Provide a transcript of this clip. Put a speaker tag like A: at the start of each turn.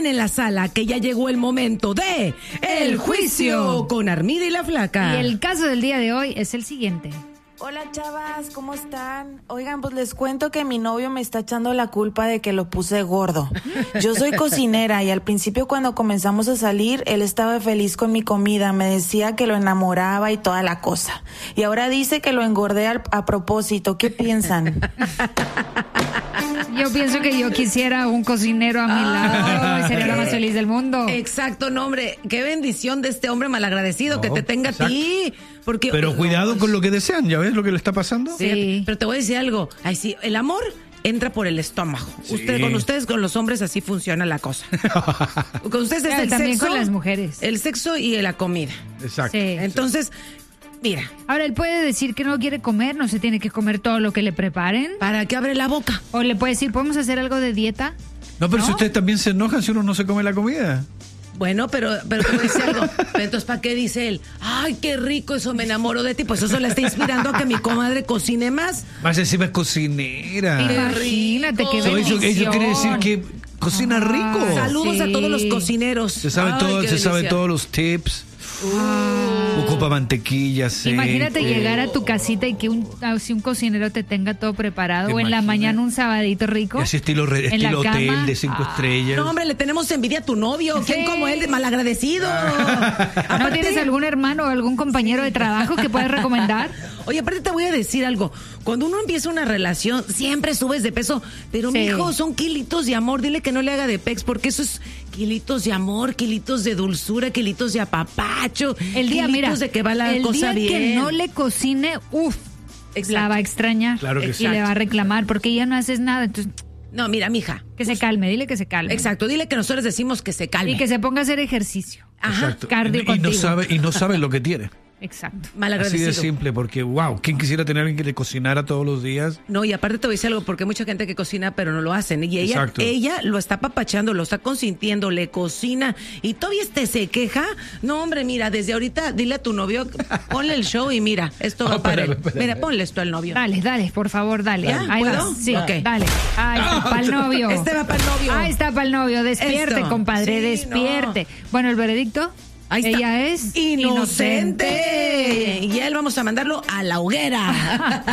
A: preparen en la sala que ya llegó el momento de El Juicio con Armida y la Flaca.
B: Y el caso del día de hoy es el siguiente.
C: Hola chavas, ¿cómo están? Oigan, pues les cuento que mi novio me está echando la culpa de que lo puse gordo. Yo soy cocinera y al principio cuando comenzamos a salir, él estaba feliz con mi comida, me decía que lo enamoraba y toda la cosa. Y ahora dice que lo engordé a propósito, ¿qué piensan?
B: Yo pienso que yo quisiera un cocinero a mi lado, sería la más feliz del mundo.
A: Exacto, no, hombre, qué bendición de este hombre malagradecido que te tenga a ti. Porque,
D: pero cuidado con lo que desean, ¿ya ves lo que le está pasando?
A: Sí. Pero te voy a decir algo, ay, sí, el amor entra por el estómago. Sí. Con los hombres así funciona la cosa. Con ustedes es el
B: también
A: sexo,
B: con las mujeres.
A: El sexo y la comida.
D: Exacto.
B: Sí.
A: Entonces, mira.
B: Ahora, él puede decir que no quiere comer, no se tiene que comer todo lo que le preparen.
A: ¿Para qué abre la boca?
B: O le puede decir, ¿podemos hacer algo de dieta?
D: No, pero si ustedes también se enojan si uno no se come la comida.
A: Bueno, pero te voy a decir algo. Pero entonces, ¿para qué dice él? Ay, qué rico, eso, me enamoro de ti. Pues eso le está inspirando a que mi comadre cocine más.
D: Más encima es cocinera.
B: Imagínate qué bendición.
D: Eso quiere decir que cocina rico.
A: Saludos a todos los cocineros.
D: Se sabe todos los tips. Ocupa mantequilla, aceite.
B: Imagínate llegar a tu casita y que un cocinero te tenga todo preparado. O en la mañana un sabadito rico.
D: Y así estilo hotel de 5 estrellas.
A: No, hombre, le tenemos envidia a tu novio. ¿Quién como él, malagradecido?
B: ¿No tienes algún hermano o algún compañero de trabajo que puedas recomendar?
A: Oye, aparte te voy a decir algo. Cuando uno empieza una relación, siempre subes de peso. Pero, mijo, son kilitos de amor. Dile que no le haga de pex, porque eso es kilitos de amor, kilitos de dulzura, kilitos de apapacho.
B: El día, mira,
A: de que va la cosa bien.
B: El día que no le cocine, la va a extrañar.
D: Claro que
B: y le va a reclamar, porque ya no haces nada. Entonces,
A: no, mira, mija.
B: Que se calme, dile que se calme.
A: Exacto, dile que nosotros decimos que se calme.
B: Y que se ponga a hacer ejercicio.
A: Ajá.
B: Cardio
D: y no sabe lo que tiene.
B: Exacto.
D: Así de simple, porque wow, ¿quién quisiera tener a alguien que le cocinara todos los días?
A: No, y aparte te voy a decir algo, porque hay mucha gente que cocina pero no lo hacen, y ella lo está apapachando, lo está consintiendo, le cocina, y todavía se queja. No, hombre, mira, desde ahorita dile a tu novio, ponle el show y mira, esto va para él. Mira, ponle esto al novio.
B: Dale, por favor, dale.
A: ¿Ya?
B: Ahí
A: ¿Puedo?
B: vas. Sí,
A: okay.
B: Dale. Ahí está, para el novio.
A: Este va para el novio.
B: Ahí está para el novio, despierte, compadre,
A: sí,
B: despierte.
A: No.
B: Bueno, el veredicto.
A: Ahí está.
B: Ella es
A: inocente. Y él vamos a mandarlo a la hoguera.